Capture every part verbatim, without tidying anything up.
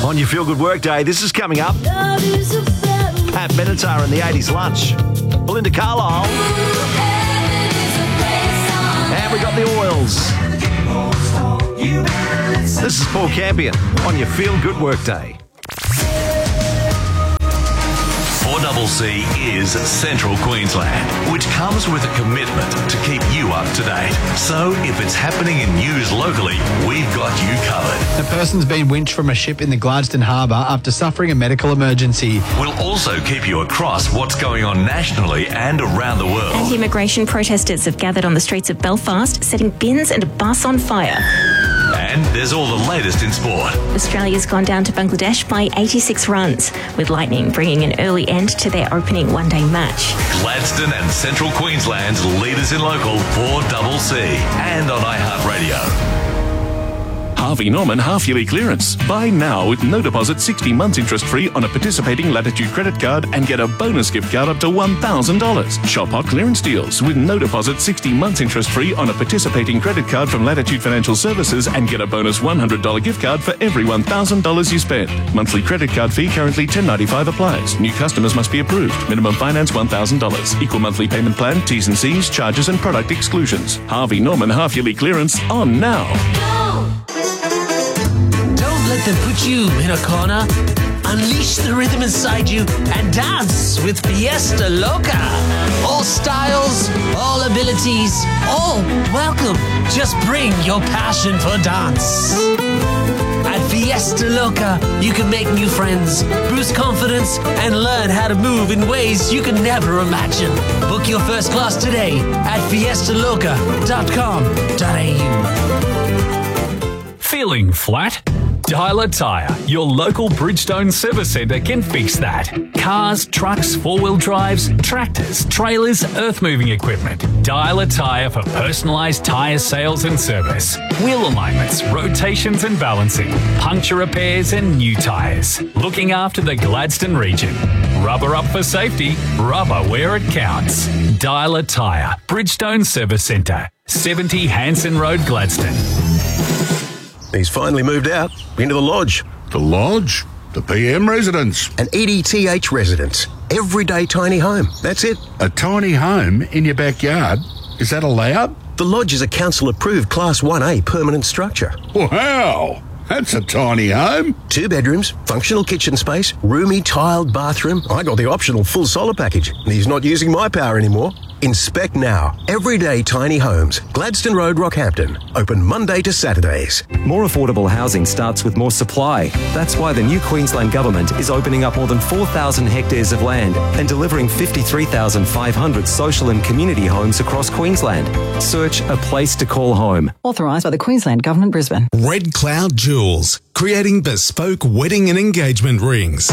On your Feel Good Work Day, this is coming up. Pat Benatar and the eighties Lunch. Belinda Carlisle. And we got the Oils. This is Paul Campion on your Feel Good Work Day. four C C is Central Queensland, which comes with a commitment to keep you up to date. So if it's happening in news locally, we've got you covered. A person's been winched from a ship in the Gladstone Harbour after suffering a medical emergency. We'll also keep you across what's going on nationally and around the world. Anti-immigration protesters have gathered on the streets of Belfast, setting bins and a bus on fire. And there's all the latest in sport. Australia's gone down to Bangladesh by eighty-six runs, with Lightning bringing an early end to their opening one-day match. Gladstone and Central Queensland's leaders in local four C C and on iHeartRadio. Harvey Norman half-yearly clearance. Buy now with no deposit, sixty months interest-free on a participating Latitude credit card and get a bonus gift card up to one thousand dollars. Shop hot clearance deals with no deposit, sixty months interest-free on a participating credit card from Latitude Financial Services and get a bonus one hundred dollars gift card for every one thousand dollars you spend. Monthly credit card fee currently ten dollars ninety-five applies. New customers must be approved. Minimum finance one thousand dollars. Equal monthly payment plan, T's and C's, charges and product exclusions. Harvey Norman half-yearly clearance on now. Let them put you in a corner. Unleash the rhythm inside you and dance with Fiesta Loca. All styles, all abilities, all welcome. Just bring your passion for dance. At Fiesta Loca, you can make new friends, boost confidence, and learn how to move in ways you can never imagine. Book your first class today at fiesta loca dot com dot a u. Feeling flat? Dialer Tyre, your local Bridgestone service centre can fix that. Cars, trucks, four-wheel drives, tractors, trailers, earth-moving equipment. Dialer Tyre for personalised tyre sales and service. Wheel alignments, rotations and balancing, puncture repairs and new tyres. Looking after the Gladstone region. Rubber up for safety, rubber where it counts. Dialer Tyre, Bridgestone Service Centre, seventy Hanson Road, Gladstone. He's finally moved out into the lodge. The lodge? The P M residence. An E D T H residence. Everyday tiny home. That's it. A tiny home in your backyard? Is that allowed? The lodge is a council-approved Class one A permanent structure. Wow! That's a tiny home. Two bedrooms, functional kitchen space, roomy tiled bathroom. I got the optional full solar package. He's not using my power anymore. Inspect now. Everyday tiny homes. Gladstone Road, Rockhampton. Open Monday to Saturdays. More affordable housing starts with more supply. That's why the new Queensland Government is opening up more than four thousand hectares of land and delivering fifty-three thousand five hundred social and community homes across Queensland. Search a place to call home. Authorised by the Queensland Government, Brisbane. Red Cloud Jewels, creating bespoke wedding and engagement rings.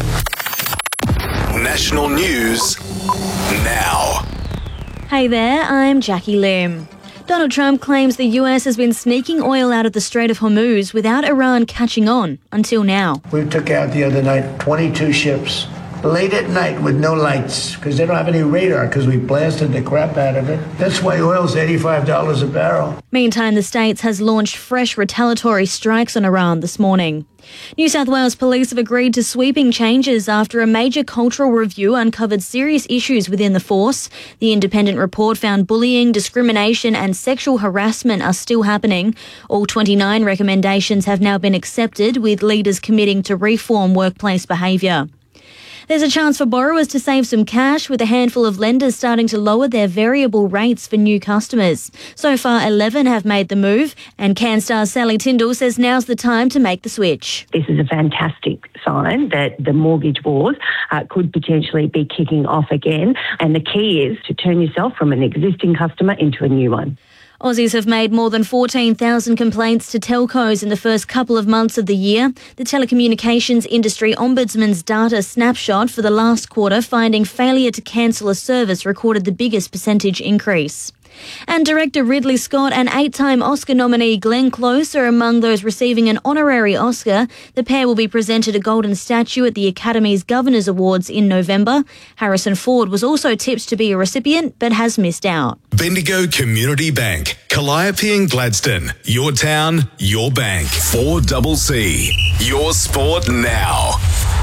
National news now. Hey there, I'm Jackie Lim. Donald Trump claims the U S has been sneaking oil out of the Strait of Hormuz without Iran catching on until now. We took out the other night twenty-two ships, late at night with no lights, because they don't have any radar, because we blasted the crap out of it. That's why oil's eighty-five dollars a barrel. Meantime, the States has launched fresh retaliatory strikes on Iran this morning. New South Wales police have agreed to sweeping changes after a major cultural review uncovered serious issues within the force. The independent report found bullying, discrimination and sexual harassment are still happening. All twenty-nine recommendations have now been accepted, with leaders committing to reform workplace behaviour. There's a chance for borrowers to save some cash, with a handful of lenders starting to lower their variable rates for new customers. So far, eleven have made the move, and CanStar's Sally Tyndall says now's the time to make the switch. This is a fantastic sign that the mortgage wars uh, could potentially be kicking off again, and the key is to turn yourself from an existing customer into a new one. Aussies have made more than fourteen thousand complaints to telcos in the first couple of months of the year. The Telecommunications Industry Ombudsman's data snapshot for the last quarter, finding failure to cancel a service recorded the biggest percentage increase. And director Ridley Scott and eight-time Oscar nominee Glenn Close are among those receiving an honorary Oscar. The pair will be presented a golden statue at the Academy's Governors Awards in November. Harrison Ford was also tipped to be a recipient, but has missed out. Bendigo Community Bank, Calliope and Gladstone. Your town, your bank. four C C. Your sport now.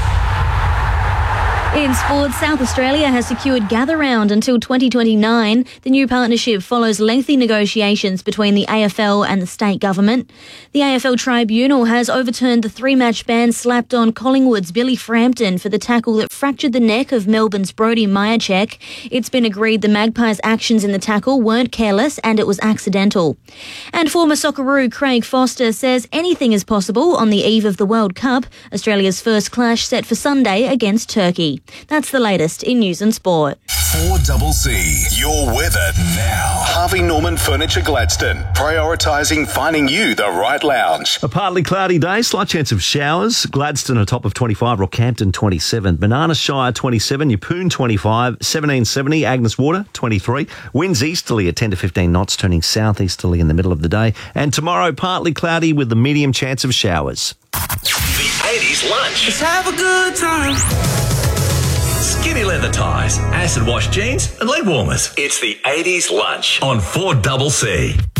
In sports, South Australia has secured Gather Round until twenty twenty-nine. The new partnership follows lengthy negotiations between the A F L and the state government. The A F L Tribunal has overturned the three-match ban slapped on Collingwood's Billy Frampton for the tackle that fractured the neck of Melbourne's Brodie Majacek. It's been agreed the Magpies' actions in the tackle weren't careless and it was accidental. And former Socceroo Craig Foster says anything is possible on the eve of the World Cup. Australia's first clash set for Sunday against Turkey. That's the latest in news and sport. four C C. Your weather now. Harvey Norman Furniture Gladstone. Prioritising finding you the right lounge. A partly cloudy day, slight chance of showers. Gladstone a top of twenty-five, Rockhampton twenty-seven, Banana Shire twenty-seven, Yeppoon twenty-five, seventeen seventy, Agnes Water twenty-three. Winds easterly at ten to fifteen knots, turning southeasterly in the middle of the day. And tomorrow, partly cloudy with the medium chance of showers. The eighties lunch. Let's have a good time. Skinny leather ties, acid wash jeans, and leg warmers. It's the eighties lunch on four C C.